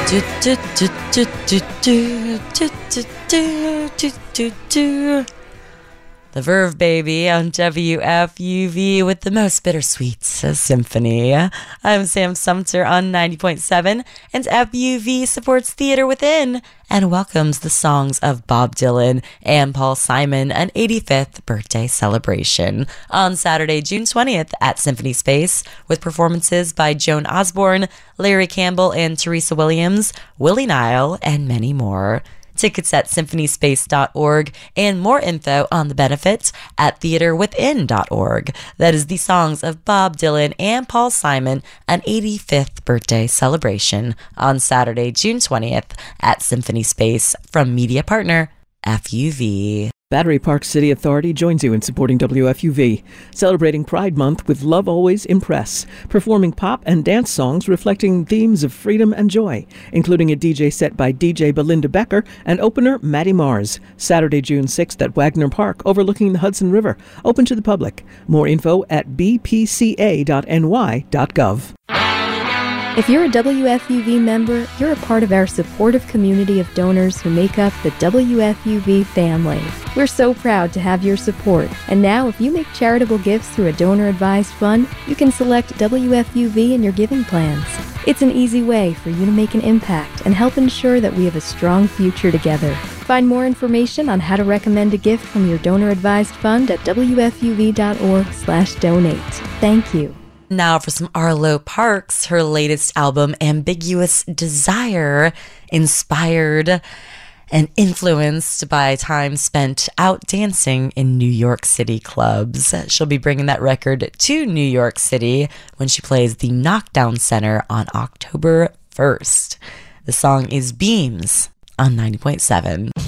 Do, do, do, do, do, do, do, do, do, do, do. The Verve Baby on WFUV with the most bittersweet symphony. I'm Sam Sumter on 90.7, and FUV supports Theater Within and welcomes the songs of Bob Dylan and Paul Simon, an 85th birthday celebration on Saturday, June 20th at Symphony Space, with performances by Joan Osborne, Larry Campbell and Teresa Williams, Willie Nile, and many more. Tickets at symphonyspace.org and more info on the benefits at theaterwithin.org. That is the songs of Bob Dylan and Paul Simon, an 85th birthday celebration on Saturday, June 20th at Symphony Space from media partner FUV. Battery Park City Authority joins you in supporting WFUV, celebrating Pride Month with Love Always Impress, performing pop and dance songs reflecting themes of freedom and joy, including a DJ set by DJ Belinda Becker and opener Maddie Mars, Saturday, June 6th at Wagner Park, overlooking the Hudson River, open to the public. More info at bpca.ny.gov. If you're a WFUV member, you're a part of our supportive community of donors who make up the WFUV family. We're so proud to have your support. And now, if you make charitable gifts through a donor-advised fund, you can select WFUV in your giving plans. It's an easy way for you to make an impact and help ensure that we have a strong future together. Find more information on how to recommend a gift from your donor-advised fund at wfuv.org/donate. Thank you. Now for some Arlo Parks, her latest album, Ambiguous Desire, inspired and influenced by time spent out dancing in New York City clubs. She'll be bringing that record to New York City when she plays the Knockdown Center on October 1st. The song is Beams on 90.7.